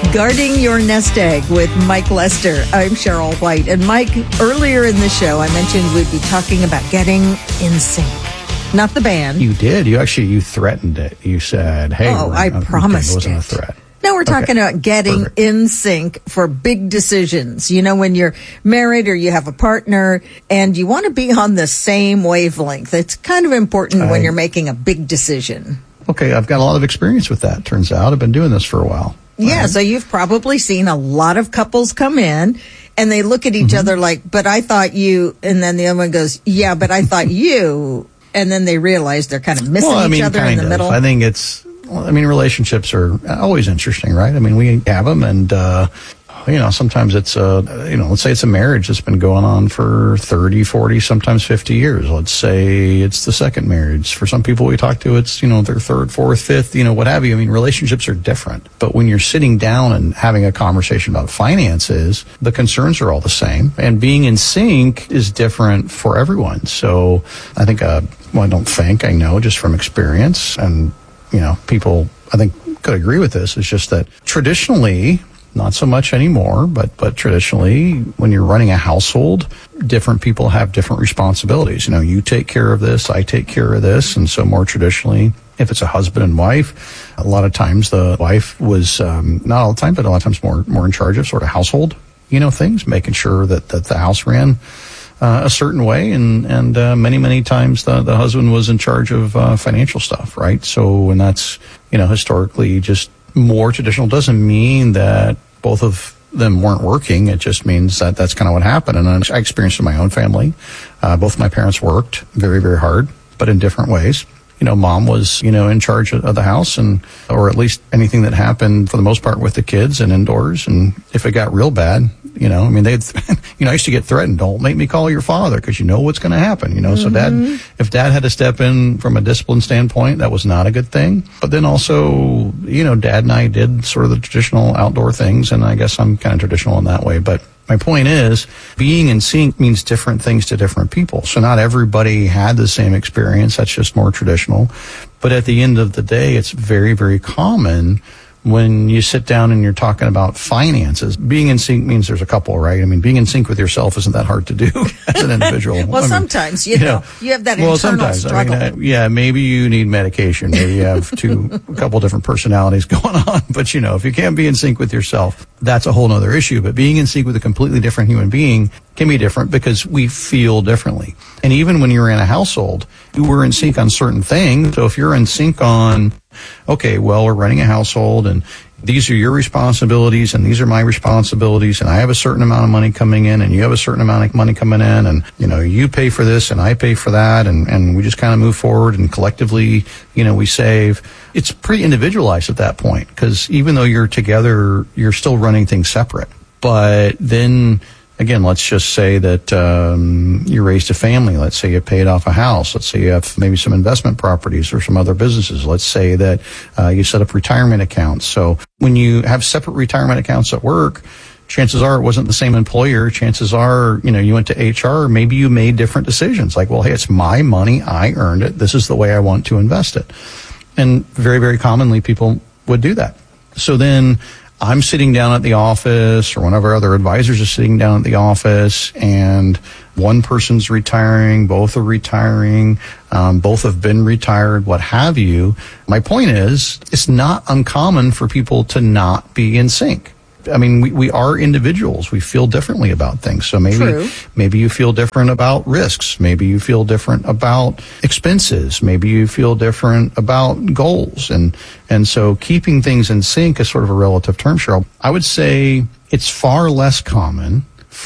Guarding Your Nest Egg with Mike Lester. I'm Cheryl White. And Mike, earlier in the show, I mentioned we'd be talking about getting in sync. Not the band. You did. You threatened it. You said, hey. I promised it wasn't it. a threat. No, we're talking about getting in sync for big decisions. You know, when you're married or you have a partner and you want to be on the same wavelength. It's kind of important when you're making a big decision. Okay, I've got a lot of experience with that, turns out. I've been doing this for a while. Yeah, so you've probably seen a lot of couples come in and they look at each other like, but I thought you, and then the other one goes, yeah, but I thought you, and then they realize they're kind of missing each other in the middle. I think relationships are always interesting, right? I mean, we have them, and sometimes it's let's say it's a marriage that's been going on for 30, 40, sometimes 50 years. Let's say it's the second marriage. For some people we talk to, it's, their third, fourth, fifth, what have you. I mean, relationships are different. But when you're sitting down and having a conversation about finances, the concerns are all the same. And being in sync is different for everyone. So I think, I know just from experience, and, people, I think, could agree with this. It's just that traditionally, not so much anymore, but traditionally, when you're running a household, different people have different responsibilities. You take care of this, I take care of this. And so more traditionally, if it's a husband and wife, a lot of times the wife was, not all the time, but a lot of times more in charge of sort of household, things, making sure that the house ran a certain way. And many times the husband was in charge of financial stuff, right? So, and that's, historically just more traditional. Doesn't mean that both of them weren't working. It just means that that's kind of what happened. And I experienced it in my own family. Both my parents worked very, very hard, but in different ways. Mom was, in charge of the house, or at least anything that happened for the most part with the kids and indoors. And if it got real bad, I used to get threatened. Don't make me call your father, because you know what's going to happen, So if dad had to step in from a discipline standpoint, that was not a good thing. But then also, dad and I did sort of the traditional outdoor things, and I guess I'm kind of traditional in that way. But my point is, being in sync means different things to different people. So not everybody had the same experience. That's just more traditional. But at the end of the day, it's very, very common when you sit down and you're talking about finances. Being in sync means there's a couple, right? I mean, being in sync with yourself isn't that hard to do as an individual. Well, sometimes, you have that internal struggle. Maybe you need medication. Maybe you have a couple different personalities going on. But, if you can't be in sync with yourself, that's a whole other issue. But being in sync with a completely different human being can be different because we feel differently. And even when you're in a household, you were in sync on certain things. So if you're in sync on, okay, well, we're running a household and these are your responsibilities and these are my responsibilities, and I have a certain amount of money coming in and you have a certain amount of money coming in, and, you pay for this and I pay for that, and we just kind of move forward and collectively, we save. It's pretty individualized at that point, because even though you're together, you're still running things separate. But then, again, let's just say that you raised a family. Let's say you paid off a house. Let's say you have maybe some investment properties or some other businesses. Let's say that you set up retirement accounts. So when you have separate retirement accounts at work, chances are it wasn't the same employer. Chances are, you went to HR. Maybe you made different decisions. Like, well, hey, it's my money. I earned it. This is the way I want to invest it. And very, very commonly people would do that. So then I'm sitting down at the office, or one of our other advisors is sitting down at the office, and one person's retiring, both are retiring, both have been retired, what have you. My point is, it's not uncommon for people to not be in sync. I mean, we are individuals. We feel differently about things. So maybe you feel different about risks. Maybe you feel different about expenses. Maybe you feel different about goals. And so keeping things in sync is sort of a relative term, Cheryl. I would say it's far less common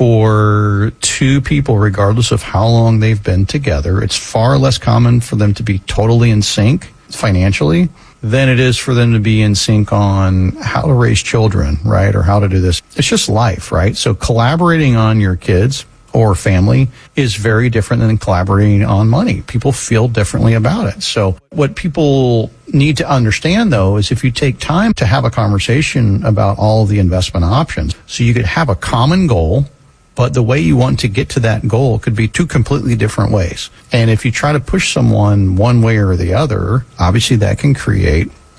for two people, regardless of how long they've been together. It's far less common for them to be totally in sync financially than it is for them to be in sync on how to raise children, right? Or how to do this. It's just life, right? So collaborating on your kids or family is very different than collaborating on money. People feel differently about it. So what people need to understand, though, is if you take time to have a conversation about all of the investment options, so you could have a common goal, but the way you want to get to that goal could be two completely different ways. And if you try to push someone one way or the other, obviously that can create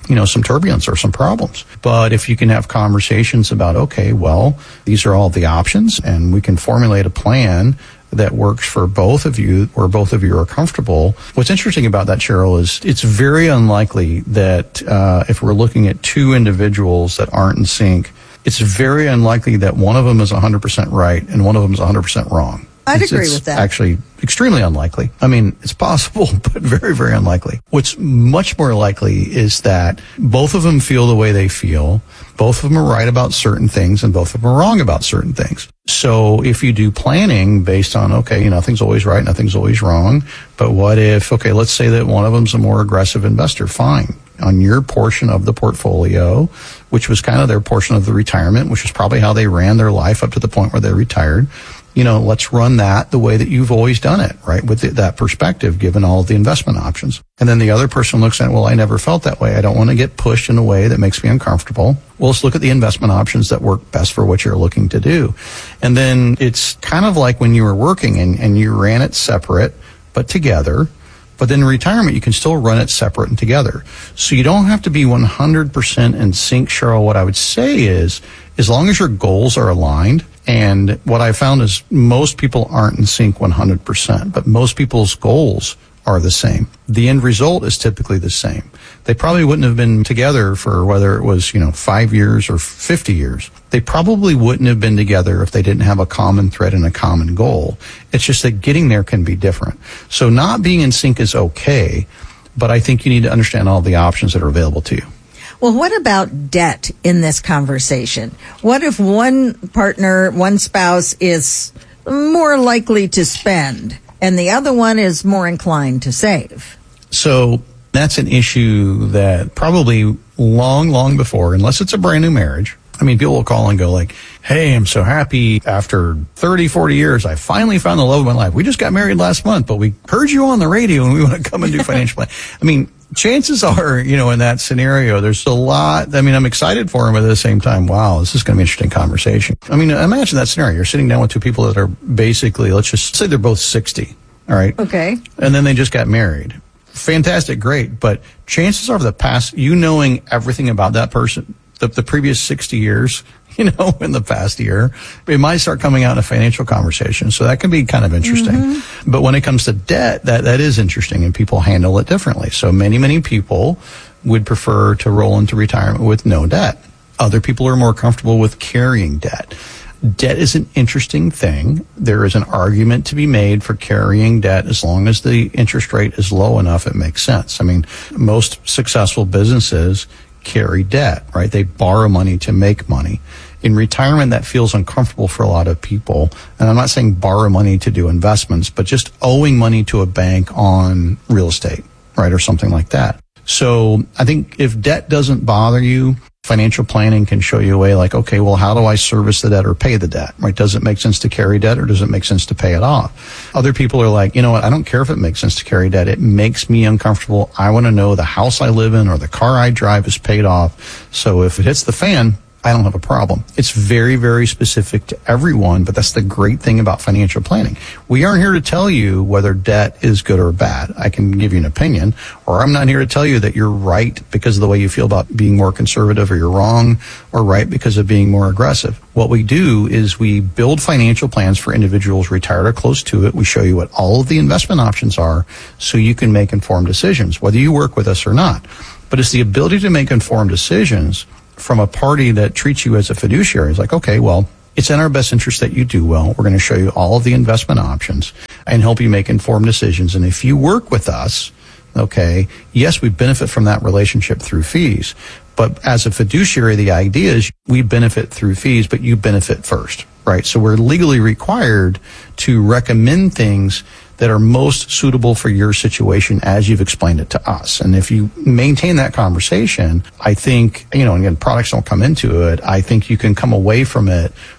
some turbulence or some problems. But if you can have conversations about, okay, well, these are all the options, and we can formulate a plan that works for both of you, or both of you are comfortable. What's interesting about that, Cheryl, is it's very unlikely that if we're looking at two individuals that aren't in sync, it's very unlikely that one of them is 100% right and one of them is 100% wrong. I'd agree with that. Actually, extremely unlikely. I mean, it's possible, but very, very unlikely. What's much more likely is that both of them feel the way they feel. Both of them are right about certain things, and both of them are wrong about certain things. So if you do planning based on, okay, nothing's always right, nothing's always wrong, but what if, okay, let's say that one of them's a more aggressive investor, fine. On your portion of the portfolio, which was kind of their portion of the retirement, which is probably how they ran their life up to the point where they retired, let's run that the way that you've always done it, right? With that perspective, given all of the investment options. And then the other person looks at, well, I never felt that way. I don't want to get pushed in a way that makes me uncomfortable. Well, let's look at the investment options that work best for what you're looking to do. And then it's kind of like when you were working and you ran it separate, but together. But then in retirement, you can still run it separate and together. So you don't have to be 100% in sync, Cheryl. What I would say is, as long as your goals are aligned, and what I found is most people aren't in sync 100%, but most people's goals are the same. The end result is typically the same. They probably wouldn't have been together for whether it was, 5 years or 50 years. They probably wouldn't have been together if they didn't have a common thread and a common goal. It's just that getting there can be different. So not being in sync is okay, but I think you need to understand all the options that are available to you. Well, what about debt in this conversation? What if one partner, one spouse is more likely to spend and the other one is more inclined to save? So that's an issue that probably long before, unless it's a brand new marriage, people will call and go like, hey, I'm so happy after 30, 40 years, I finally found the love of my life. We just got married last month, but we heard you on the radio and we want to come and do financial plan. Chances are, in that scenario, there's a lot. I'm excited for him, but at the same time, wow, this is going to be an interesting conversation. Imagine that scenario. You're sitting down with two people that are basically, let's just say they're both 60. All right. Okay. And then they just got married. Fantastic. Great. But chances are the past, knowing everything about that person, the previous 60 years, in the past year, it might start coming out in a financial conversation. So that can be kind of interesting. Mm-hmm. But when it comes to debt, that is interesting, and people handle it differently. So many people would prefer to roll into retirement with no debt. Other people are more comfortable with carrying debt. Debt is an interesting thing. There is an argument to be made for carrying debt as long as the interest rate is low enough, it makes sense. Most successful businesses carry debt, right? They borrow money to make money. In retirement, that feels uncomfortable for a lot of people. And I'm not saying borrow money to do investments, but just owing money to a bank on real estate, right? Or something like that. So I think if debt doesn't bother you, financial planning can show you a way like, okay, well, how do I service the debt or pay the debt, right? Does it make sense to carry debt or does it make sense to pay it off? Other people are like, you know what? I don't care if it makes sense to carry debt. It makes me uncomfortable. I want to know the house I live in or the car I drive is paid off. So if it hits the fan, I don't have a problem. It's very, very specific to everyone, but that's the great thing about financial planning. We aren't here to tell you whether debt is good or bad. I can give you an opinion, or I'm not here to tell you that you're right because of the way you feel about being more conservative, or you're wrong or right because of being more aggressive. What we do is we build financial plans for individuals retired or close to it. We show you what all of the investment options are so you can make informed decisions, whether you work with us or not. But it's the ability to make informed decisions from a party that treats you as a fiduciary. It's like, okay, well, it's in our best interest that you do well. We're going to show you all of the investment options and help you make informed decisions. And if you work with us, okay, yes, we benefit from that relationship through fees. But as a fiduciary, the idea is we benefit through fees, but you benefit first, right? So we're legally required to recommend things that are most suitable for your situation as you've explained it to us. And if you maintain that conversation, I think, again, products don't come into it. I think you can come away from it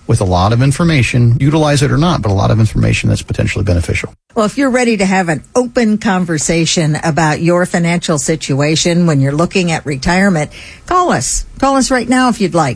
with a lot of information, utilize it or not, but a lot of information that's potentially beneficial. Well, if you're ready to have an open conversation about your financial situation when you're looking at retirement, call us. Call us right now if you'd like,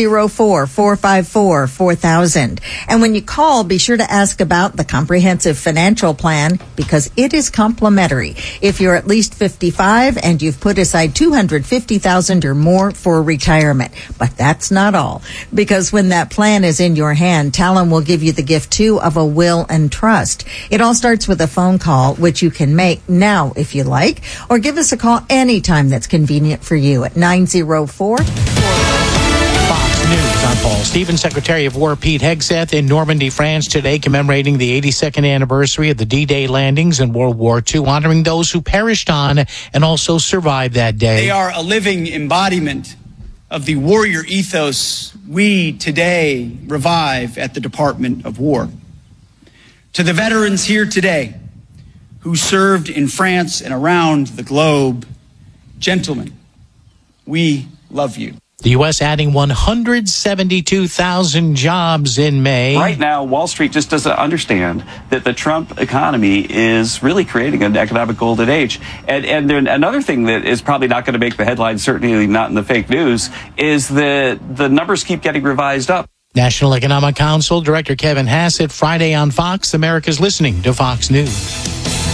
904-454-4000. And when you call, be sure to ask about the comprehensive financial plan because it is complimentary. If you're at least 55 and you've put aside $250,000 or more for retirement. But that's not all, because when that plan is in your hand, Talon will give you the gift too of a will and trust. It all starts with a phone call, which you can make now if you like, or give us a call anytime that's convenient for you at 904. Fox News, I'm Paul Stevens. Secretary of War Pete Hegseth in Normandy, France today, commemorating the 82nd anniversary of the D-Day landings in World War II, honoring those who perished on and also survived that day. They are a living embodiment of the warrior ethos we today revive at the Department of War. To the veterans here today who served in France and around the globe, gentlemen, we love you. The U.S. adding 172,000 jobs in May. Right now, Wall Street just doesn't understand that the Trump economy is really creating an economic golden age. And then another thing that is probably not going to make the headlines, certainly not in the fake news, is that the numbers keep getting revised up. National Economic Council Director Kevin Hassett, Friday on Fox. America's listening to Fox News.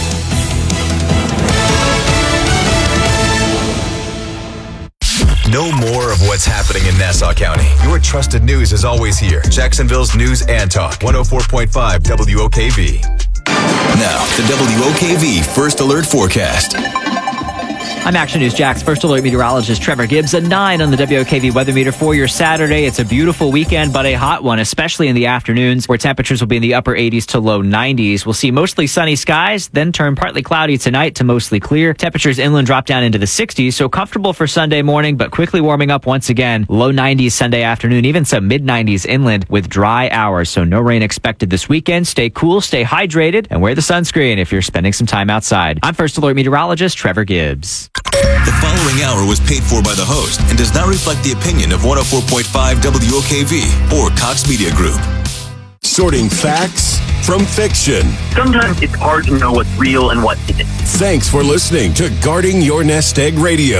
Know more of what's happening in Nassau County. Your trusted news is always here. Jacksonville's News and Talk, 104.5 WOKV. Now, the WOKV First Alert Forecast. I'm Action News Jack's First Alert meteorologist Trevor Gibbs. A 9 on the WOKV weather meter for your Saturday. It's a beautiful weekend, but a hot one, especially in the afternoons, where temperatures will be in the upper 80s to low 90s. We'll see mostly sunny skies, then turn partly cloudy tonight to mostly clear. Temperatures inland drop down into the 60s, so comfortable for Sunday morning, but quickly warming up once again. Low 90s Sunday afternoon, even some mid-90s inland with dry hours, so no rain expected this weekend. Stay cool, stay hydrated, and wear the sunscreen if you're spending some time outside. I'm First Alert meteorologist Trevor Gibbs. The following hour was paid for by the host and does not reflect the opinion of 104.5 WOKV or Cox Media Group. Sorting facts from fiction. Sometimes it's hard to know what's real and what isn't. Thanks for listening to Guarding Your Nest Egg Radio.